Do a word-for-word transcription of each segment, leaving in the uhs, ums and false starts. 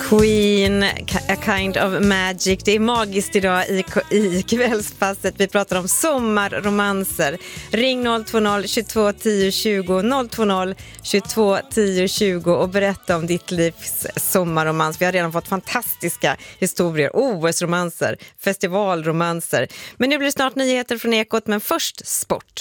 Queen, A Kind of Magic. Det är magiskt idag i, i kvällspasset. Vi pratar om sommarromanser. Ring noll två noll tjugotvå tio tjugo noll två noll tjugotvå tio tjugo och berätta om ditt livs sommarromans. Vi har redan fått fantastiska historier. O S-romanser, festivalromanser. Men nu blir det snart nyheter från Ekot, men först sport.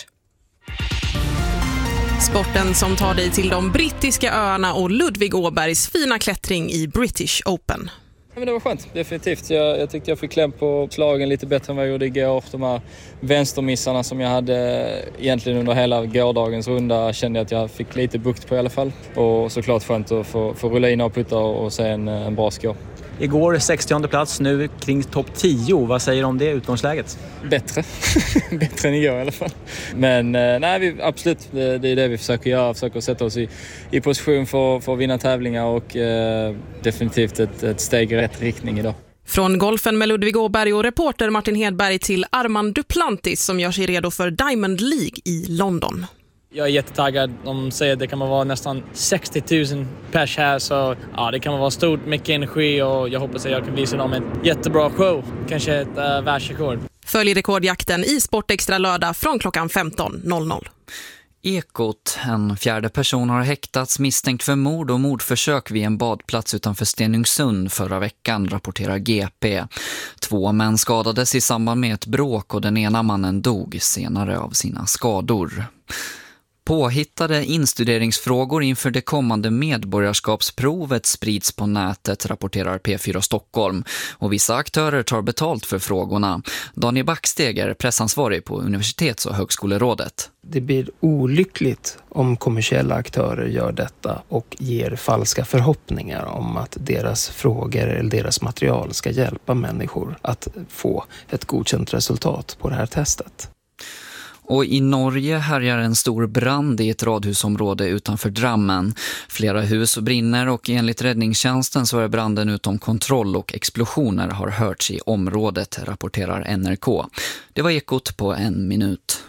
Sporten som tar dig till de brittiska öarna och Ludvig Åbergs fina klättring i British Open. Ja, men det var skönt, definitivt. Jag, jag tyckte jag fick kläm på slagen lite bättre än vad jag gjorde igår. De här vänstermissarna som jag hade egentligen under hela gårdagens runda kände jag att jag fick lite bukt på i alla fall. Och såklart skönt att få, få rulla in och putta och se en, en bra score. Igår sextionde plats, nu kring topp tio. Vad säger du om det utgångsläget? Bättre. Bättre än igår i alla fall. Men nej, vi, absolut, det, det är det vi försöker göra. Försöker sätta oss i, i position för, för att vinna tävlingar och eh, definitivt ett, ett steg i rätt riktning idag. Från golfen med Ludvig Åberg och reporter Martin Hedberg till Armand Duplantis som gör sig redo för Diamond League i London. Jag är jättetaggad. De säger att det kan vara nästan sextio tusen pers här. Så ja, det kan vara stort, mycket energi och jag hoppas att jag kan visa dem en jättebra show. Kanske ett uh, världsrekord. Följ rekordjakten i Sportextra lördag från klockan femton noll noll. Ekot, en fjärde person har häktats misstänkt för mord och mordförsök vid en badplats utanför Stenungsund förra veckan, rapporterar G P. Två män skadades i samband med ett bråk och den ena mannen dog senare av sina skador. Påhittade instuderingsfrågor inför det kommande medborgarskapsprovet sprids på nätet, rapporterar P fyra Stockholm. Och vissa aktörer tar betalt för frågorna. Daniel Backsteg är pressansvarig på Universitets- och högskolerådet. Det blir olyckligt om kommersiella aktörer gör detta och ger falska förhoppningar om att deras frågor eller deras material ska hjälpa människor att få ett godkänt resultat på det här testet. Och i Norge härjar en stor brand i ett radhusområde utanför Drammen. Flera hus brinner och enligt räddningstjänsten så är branden utom kontroll och explosioner har hörts i området, rapporterar N R K. Det var Ekot på en minut.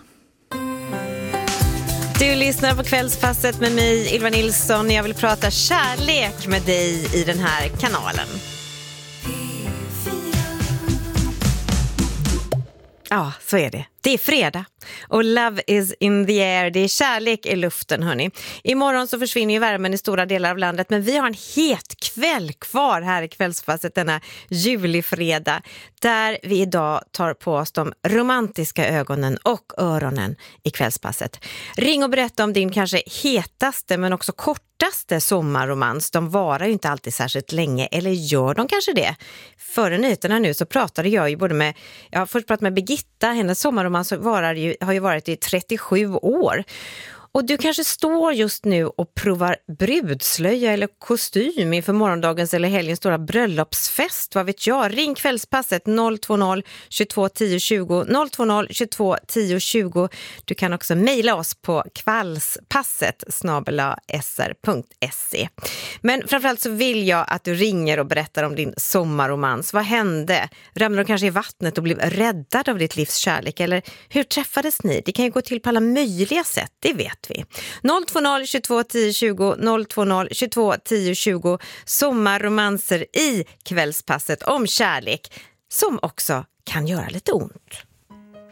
Du lyssnar på kvällspasset med mig, Ylva Nilsson. Jag vill prata kärlek med dig i den här kanalen. Ja, så är det. Det är fredag och love is in the air. Det är kärlek i luften, hörni. Imorgon så försvinner ju värmen i stora delar av landet, men vi har en het kväll kvar här i kvällspasset denna julifredag, där vi idag tar på oss de romantiska ögonen och öronen i kvällspasset. Ring och berätta om din kanske hetaste men också kortaste sommarromans. De varar ju inte alltid särskilt länge, eller gör de kanske det? Före nyheterna nu så pratade jag ju både med, jag först pratade med Birgitta, hennes sommarromans varar ju, har ju varit i trettiosju år. Och du kanske står just nu och provar brudslöja eller kostym inför morgondagens eller helgens stora bröllopsfest. Vad vet jag? Ring kvällspasset noll två noll tjugotvå tio tjugo noll två noll tjugotvå tio tjugo. Du kan också mejla oss på kvällspasset snabel-a s r punkt se. Men framförallt så vill jag att du ringer och berättar om din sommarromans. Vad hände? Ramlade du kanske i vattnet och blev räddad av ditt livs kärlek? Eller hur träffades ni? Det kan ju gå till på alla möjliga sätt, det vet vi. noll två noll tjugotvå tio tjugo noll två noll tjugotvå tio tjugo. Sommarromanser i kvällspasset om kärlek som också kan göra lite ont.